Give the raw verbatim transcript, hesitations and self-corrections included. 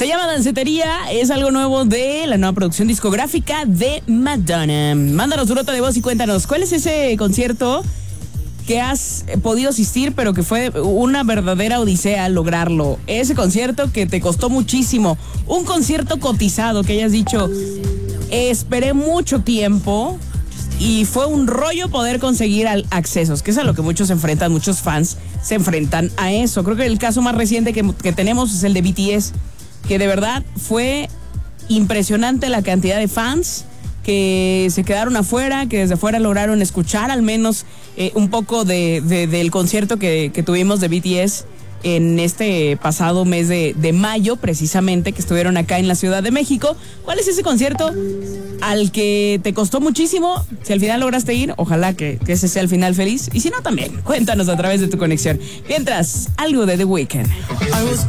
Se llama Dancetería, es algo nuevo de la nueva producción discográfica de Madonna. Mándanos tu nota de voz y cuéntanos, ¿cuál es ese concierto que has podido asistir, pero que fue una verdadera odisea lograrlo? Ese concierto que te costó muchísimo, un concierto cotizado que hayas dicho, esperé mucho tiempo y fue un rollo poder conseguir al accesos, que es a lo que muchos se enfrentan, muchos fans se enfrentan a eso. Creo que el caso más reciente que, que tenemos es el de B T S, que de verdad fue impresionante la cantidad de fans que se quedaron afuera, que desde afuera lograron escuchar al menos eh, un poco de, de, del concierto que, que tuvimos de B T S en este pasado mes de, de mayo, precisamente, que estuvieron acá en la Ciudad de México. ¿Cuál es ese concierto al que te costó muchísimo? Si al final lograste ir, ojalá que, que ese sea el final feliz. Y si no, también, cuéntanos a través de tu conexión. Mientras, algo de The Weeknd.